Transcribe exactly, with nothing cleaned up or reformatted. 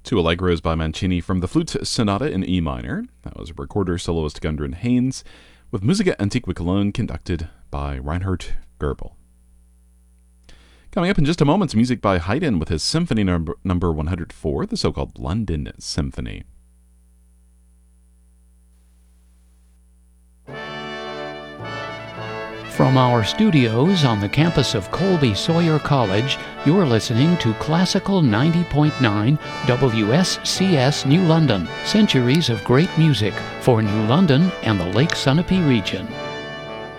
Two Allegros by Mancini from the Flute Sonata in E minor. That was recorder soloist Gundren Haynes, with Musica Antiqua Cologne conducted by Reinhard Goebel. Coming up in just a moment, music by Haydn with his Symphony number, number one hundred four, the so-called London Symphony. From our studios on the campus of Colby Sawyer College, you're listening to Classical ninety point nine W S C S New London, centuries of great music for New London and the Lake Sunapee region.